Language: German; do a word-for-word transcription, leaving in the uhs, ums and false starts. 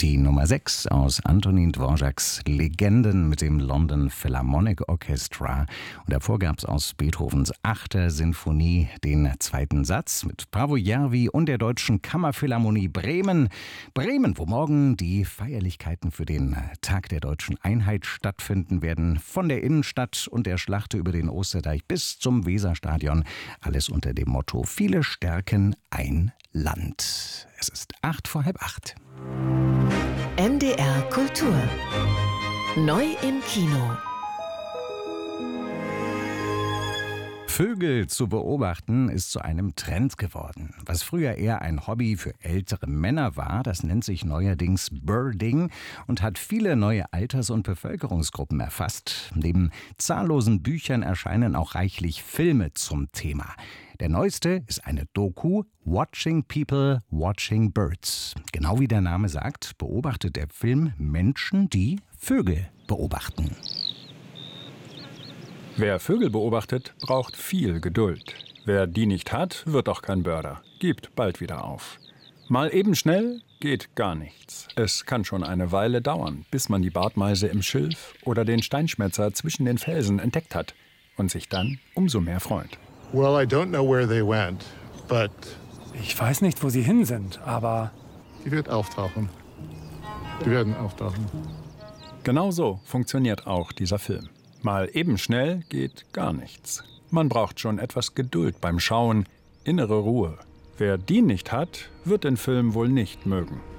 Die Nummer sechs aus Antonin Dvořáks Legenden mit dem London Philharmonic Orchestra. Und davor gab es aus Beethovens achter Sinfonie den zweiten Satz mit Paavo Järvi und der Deutschen Kammerphilharmonie Bremen. Bremen, wo morgen die Feierlichkeiten für den Tag der deutschen Einheit stattfinden werden. Von der Innenstadt und der Schlachte über den Osterdeich bis zum Weserstadion. Alles unter dem Motto: Viele stärken ein Land. Es ist acht vor halb acht. M D R Kultur. Neu im Kino. Vögel zu beobachten ist zu einem Trend geworden. Was früher eher ein Hobby für ältere Männer war, das nennt sich neuerdings Birding und hat viele neue Alters- und Bevölkerungsgruppen erfasst. Neben zahllosen Büchern erscheinen auch reichlich Filme zum Thema. Der neueste ist eine Doku, Watching People, Watching Birds. Genau wie der Name sagt, beobachtet der Film Menschen, die Vögel beobachten. Wer Vögel beobachtet, braucht viel Geduld. Wer die nicht hat, wird auch kein Birder, gibt bald wieder auf. Mal eben schnell geht gar nichts. Es kann schon eine Weile dauern, bis man die Bartmeise im Schilf oder den Steinschmätzer zwischen den Felsen entdeckt hat und sich dann umso mehr freut. Well, I don't know where they went, but Ich weiß nicht, wo sie hin sind, aber die wird auftauchen. Die werden auftauchen. Genau so funktioniert auch dieser Film. Mal eben schnell geht gar nichts. Man braucht schon etwas Geduld beim Schauen, innere Ruhe. Wer die nicht hat, wird den Film wohl nicht mögen.